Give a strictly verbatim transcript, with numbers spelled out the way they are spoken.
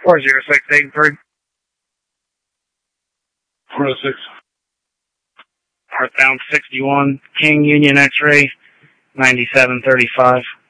four zero six Dagenford. four oh six. Northbound sixty-one, King Union X-ray, ninety-seven thirty-five.